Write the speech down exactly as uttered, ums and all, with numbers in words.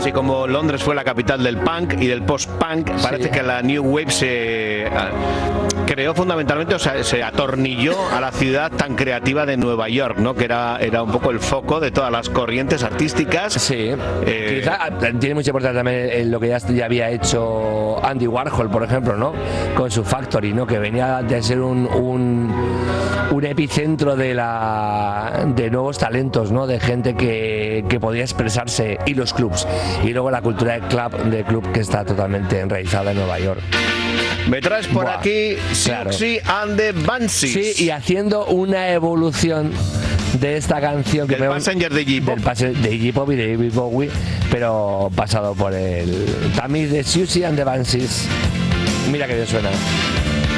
Así como Londres fue la capital del punk y del post-punk, parece sí. que la New Wave se creó fundamentalmente, o sea, se atornilló a la ciudad tan creativa de Nueva York, ¿no? Que era, era un poco el foco de todas las corrientes artísticas. Sí, eh, quizá tiene mucha importancia también lo que ya, ya había hecho Andy Warhol, por ejemplo, ¿no? Con su Factory, ¿no? Que venía de ser un, un, un epicentro de, la, de nuevos talentos, ¿no? De gente que, que podía expresarse, y los clubs. Y luego la cultura de club, de club que está totalmente enraizada en Nueva York. Me traes por Buah, aquí claro. Siouxsie and the Banshees. Sí, y haciendo una evolución de esta canción que del Passenger de Iggy Pop, de Iggy Pop y de David Bowie, pero pasado por el tamiz de Siouxsie and the Banshees. Mira que bien suena.